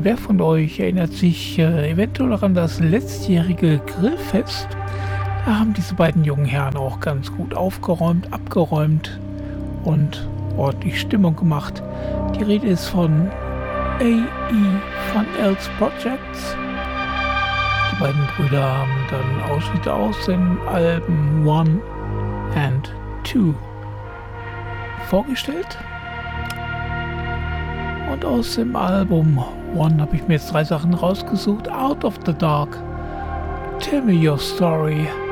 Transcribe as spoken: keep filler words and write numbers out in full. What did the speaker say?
wer von euch erinnert sich äh, eventuell noch an das letztjährige Grillfest? Da haben diese beiden jungen Herren auch ganz gut aufgeräumt, abgeräumt und ordentlich Stimmung gemacht. Die Rede ist von A E Fun Else Projects. Die beiden Brüder haben dann Ausschnitte aus den Alben One and Two vorgestellt. Und aus dem Album One habe ich mir jetzt drei Sachen rausgesucht. Out of the Dark, Tell Me Your Story